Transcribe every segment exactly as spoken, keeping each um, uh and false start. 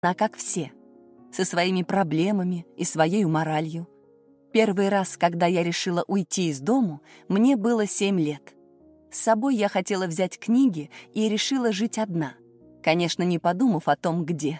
Она как все, со своими проблемами и своей моралью. Первый раз, когда я решила уйти из дому, мне было семь лет. С собой я хотела взять книги и решила жить одна, конечно, не подумав о том, где.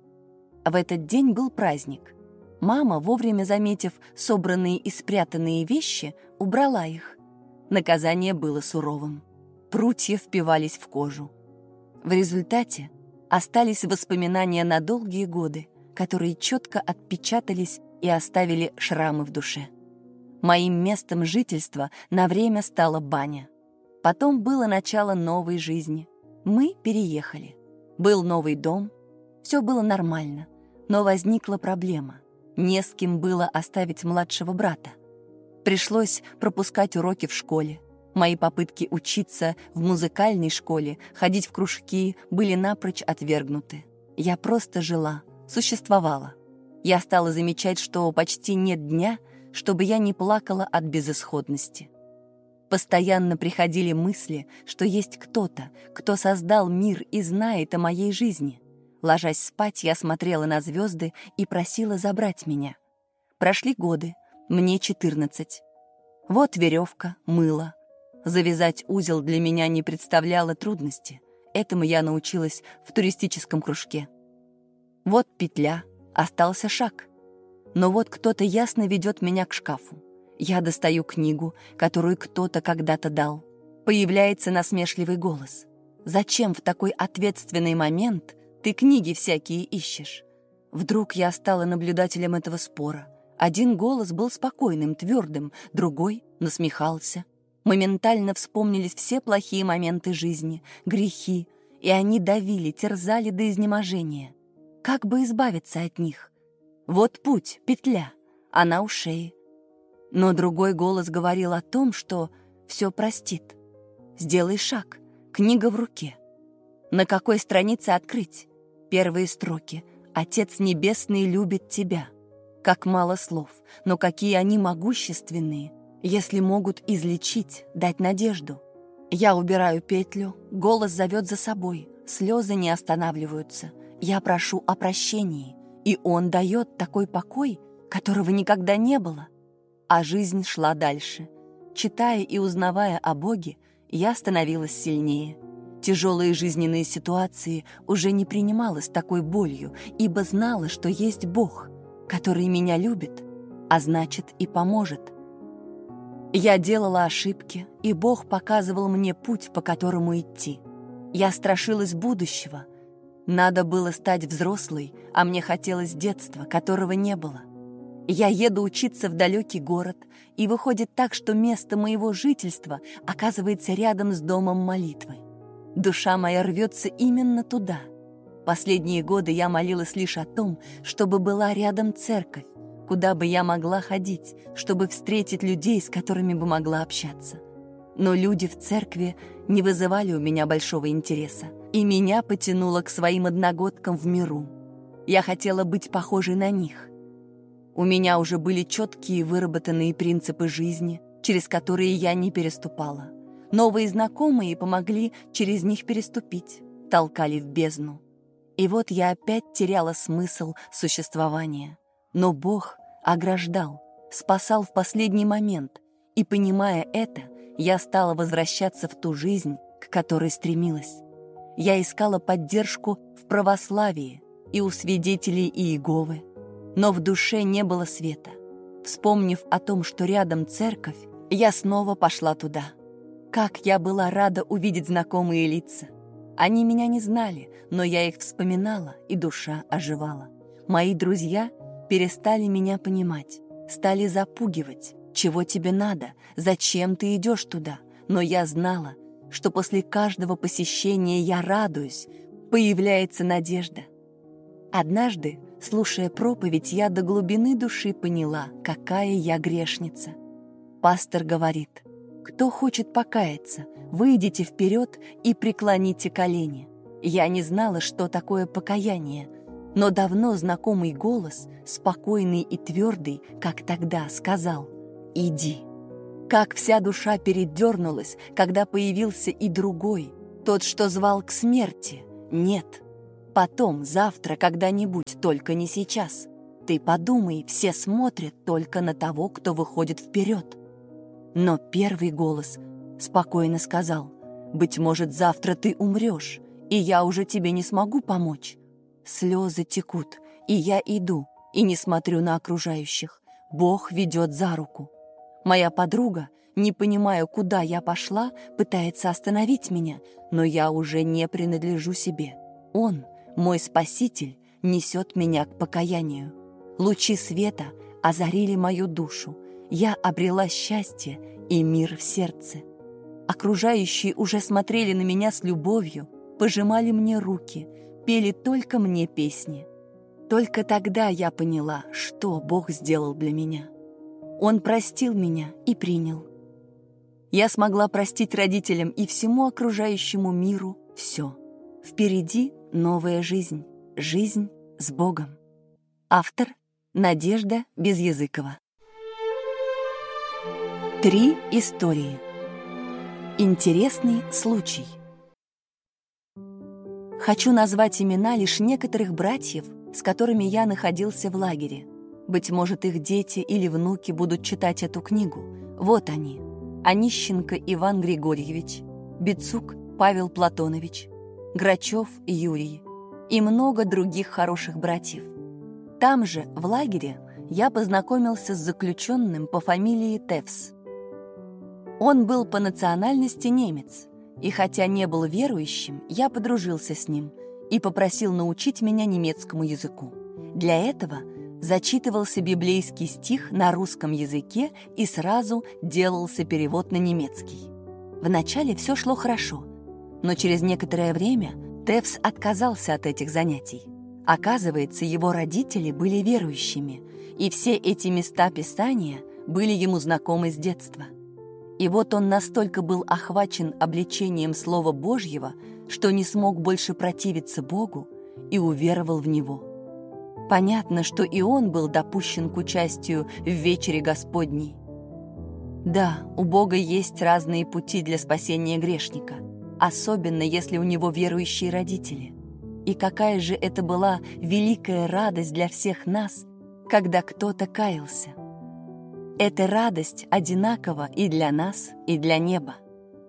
В этот день был праздник. Мама, вовремя заметив собранные и спрятанные вещи, убрала их. Наказание было суровым. Прутья впивались в кожу. В результате остались воспоминания на долгие годы, которые четко отпечатались и оставили шрамы в душе. Моим местом жительства на время стала баня. Потом было начало новой жизни. Мы переехали. Был новый дом. Все было нормально. Но возникла проблема. Не с кем было оставить младшего брата. Пришлось пропускать уроки в школе. Мои попытки учиться в музыкальной школе, ходить в кружки были напрочь отвергнуты. Я просто жила, существовала. Я стала замечать, что почти нет дня, чтобы я не плакала от безысходности. Постоянно приходили мысли, что есть кто-то, кто создал мир и знает о моей жизни. Ложась спать, я смотрела на звезды и просила забрать меня. Прошли годы, мне четырнадцать. Вот веревка, мыло. Завязать узел для меня не представляло трудности. Этому я научилась в туристическом кружке. Вот петля, остался шаг. Но вот кто-то ясно ведет меня к шкафу. Я достаю книгу, которую кто-то когда-то дал. Появляется насмешливый голос. «Зачем в такой ответственный момент ты книги всякие ищешь?» Вдруг я стала наблюдателем этого спора. Один голос был спокойным, твердым, другой насмехался. Моментально вспомнились все плохие моменты жизни, грехи, и они давили, терзали до изнеможения. Как бы избавиться от них? Вот путь, петля, она у шеи. Но другой голос говорил о том, что все простит. Сделай шаг, книга в руке. На какой странице открыть? Первые строки. «Отец Небесный любит тебя». Как мало слов, но какие они могущественные, если могут излечить, дать надежду. Я убираю петлю, голос зовет за собой, слезы не останавливаются. Я прошу о прощении, и он дает такой покой, которого никогда не было. А жизнь шла дальше. Читая и узнавая о Боге, я становилась сильнее. Тяжелые жизненные ситуации уже не принимала с такой болью, ибо знала, что есть Бог, который меня любит, а значит и поможет. Я делала ошибки, и Бог показывал мне путь, по которому идти. Я страшилась будущего. Надо было стать взрослой, а мне хотелось детства, которого не было. Я еду учиться в далекий город, и выходит так, что место моего жительства оказывается рядом с домом молитвы. Душа моя рвется именно туда. Последние годы я молилась лишь о том, чтобы была рядом церковь, куда бы я могла ходить, чтобы встретить людей, с которыми бы могла общаться. Но люди в церкви не вызывали у меня большого интереса, и меня потянуло к своим одногодкам в миру. Я хотела быть похожей на них. У меня уже были четкие выработанные принципы жизни, через которые я не переступала. Новые знакомые помогли через них переступить, толкали в бездну. И вот я опять теряла смысл существования. Но Бог ограждал, спасал в последний момент, и, понимая это, я стала возвращаться в ту жизнь, к которой стремилась. Я искала поддержку в православии и у свидетелей Иеговы, но в душе не было света. Вспомнив о том, что рядом церковь, я снова пошла туда. Как я была рада увидеть знакомые лица. Они меня не знали, но я их вспоминала, и душа оживала. Мои друзья перестали меня понимать, стали запугивать. Чего тебе надо? Зачем ты идешь туда? Но я знала, что после каждого посещения я радуюсь, появляется надежда. Однажды, слушая проповедь, я до глубины души поняла, какая я грешница. Пастор говорит: кто хочет покаяться, выйдите вперед и преклоните колени. Я не знала, что такое покаяние, но давно знакомый голос, спокойный и твердый, как тогда, сказал: «Иди». Как вся душа передернулась, когда появился и другой, тот, что звал к смерти. Нет, Потом, завтра, когда-нибудь, только не сейчас. Ты подумай, все смотрят только на того, кто выходит вперед. Но первый голос спокойно сказал: «Быть может, завтра ты умрешь, и я уже тебе не смогу помочь». Слезы текут, и я иду, и не смотрю на окружающих. Бог ведет за руку. Моя подруга, не понимая, куда я пошла, пытается остановить меня, но я уже не принадлежу себе. Он, мой спаситель, несет меня к покаянию. Лучи света озарили мою душу. Я обрела счастье и мир в сердце. Окружающие уже смотрели на меня с любовью, пожимали мне руки, пели только мне песни. Только тогда я поняла, что Бог сделал для меня. Он простил меня и принял. Я смогла простить родителям и всему окружающему миру все. Впереди новая жизнь, жизнь с Богом. Автор Надежда Безязыкова. Три истории. Интересный случай. Хочу назвать имена лишь некоторых братьев, с которыми я находился в лагере. Быть может, их дети или внуки будут читать эту книгу. Вот они: Онищенко Иван Григорьевич, Бицук Павел Платонович, Грачев Юрий и много других хороших братьев. Там же, в лагере, я познакомился с заключенным по фамилии Тевс. Он был по национальности немец, и хотя не был верующим, я подружился с ним и попросил научить меня немецкому языку. Для этого зачитывался библейский стих на русском языке и сразу делался перевод на немецкий. Вначале все шло хорошо, но через некоторое время Тевс отказался от этих занятий. Оказывается, его родители были верующими, и все эти места Писания были ему знакомы с детства. И вот он настолько был охвачен обличением Слова Божьего, что не смог больше противиться Богу и уверовал в Него. Понятно, что и он был допущен к участию в вечере Господней. Да, у Бога есть разные пути для спасения грешника, особенно если у него верующие родители. И какая же это была великая радость для всех нас, когда кто-то каялся. Эта радость одинакова и для нас, и для неба.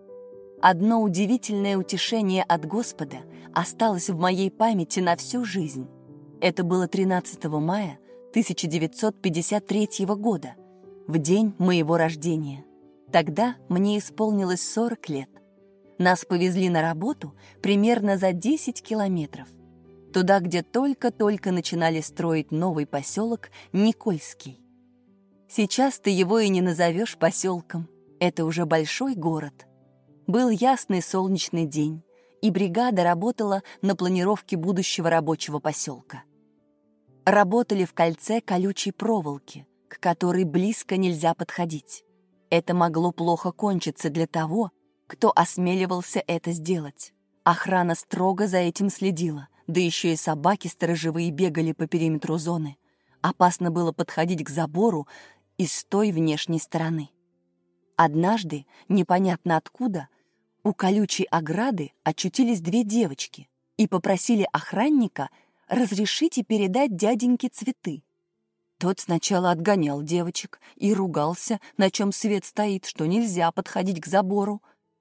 Одно удивительное утешение от Господа осталось в моей памяти на всю жизнь. Это было тринадцатого мая тысяча девятьсот пятьдесят третьего года, в день моего рождения. Тогда мне исполнилось сорок лет. Нас повезли на работу примерно за десять километров. Туда, где только-только начинали строить новый поселок Никольский. Сейчас ты его и не назовешь поселком. Это уже большой город. Был ясный солнечный день, и бригада работала на планировке будущего рабочего поселка. Работали в кольце колючей проволоки, к которой близко нельзя подходить. Это могло плохо кончиться для того, кто осмеливался это сделать. Охрана строго за этим следила, да еще и собаки сторожевые бегали по периметру зоны. Опасно было подходить к забору и с той внешней стороны. Однажды, непонятно откуда, у колючей ограды очутились две девочки и попросили охранника разрешить и передать дяденьке цветы. Тот сначала отгонял девочек и ругался, на чем свет стоит, что нельзя подходить к забору.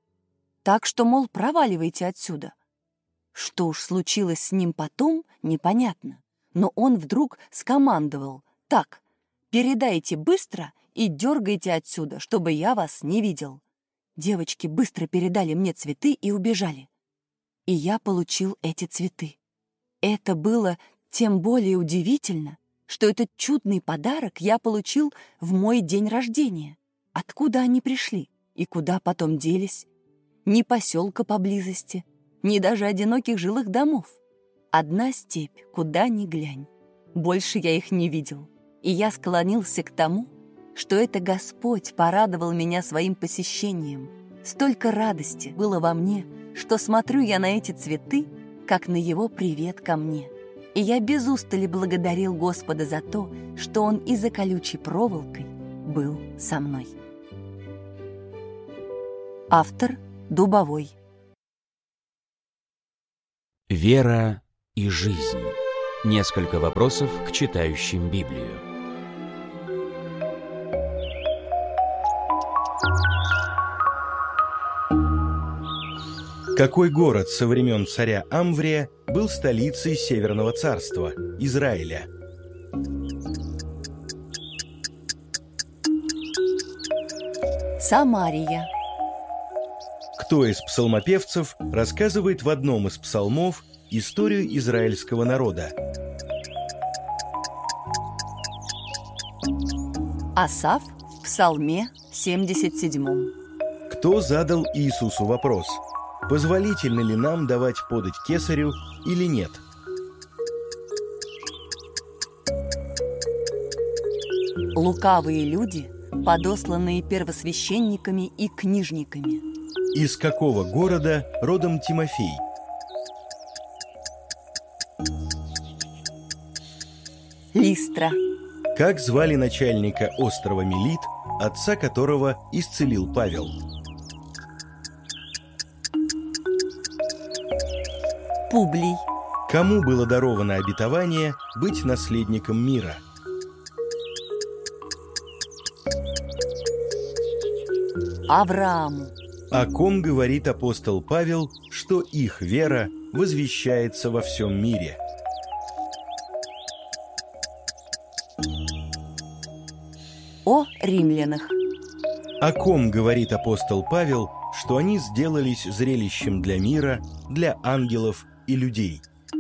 Так что, мол, проваливайте отсюда. Что уж случилось с ним потом, непонятно. Но он вдруг скомандовал: «Так, передайте быстро и дергайте отсюда, чтобы я вас не видел». Девочки быстро передали мне цветы и убежали. И я получил эти цветы. Это было тем более удивительно, что этот чудный подарок я получил в мой день рождения. Откуда они пришли и куда потом делись? Ни поселка поблизости, ни даже одиноких жилых домов. Одна степь, куда ни глянь. Больше я их не видел. И я склонился к тому, что это Господь порадовал меня своим посещением. Столько радости было во мне, что смотрю я на эти цветы, как на Его привет ко мне. И я без устали благодарил Господа за то, что Он и за колючей проволокой был со мной. Автор Дубовой. Вера и жизнь. Несколько вопросов к читающим Библию. Какой город со времен царя Амврия был столицей Северного царства, Израиля? Самария. Кто из псалмопевцев рассказывает в одном из псалмов историю израильского народа? Асаф в псалме семьдесят седьмом. Кто задал Иисусу вопрос: позволительно ли нам давать подать кесарю или нет? Лукавые люди, подосланные первосвященниками и книжниками. Из какого города родом Тимофей? Листра. Как звали начальника острова Мелит, отца которого исцелил Павел? Публий. Кому было даровано обетование быть наследником мира? Аврааму. О ком говорит апостол Павел, что их вера возвещается во всем мире? О римлянах. О ком говорит апостол Павел, что они сделались зрелищем для мира, для ангелов и людей?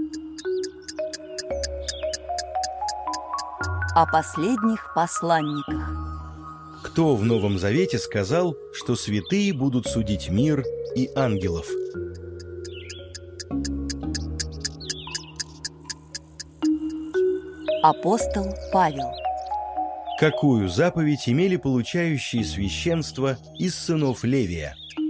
О последних посланниках. Кто в Новом Завете сказал, что святые будут судить мир и ангелов? Апостол Павел. Какую заповедь имели получающие священство из сынов Левия?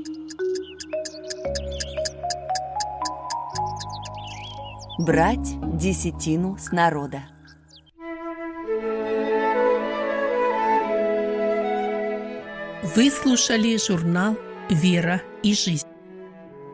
Брать десятину с народа. Вы слушали журнал «Вера и жизнь».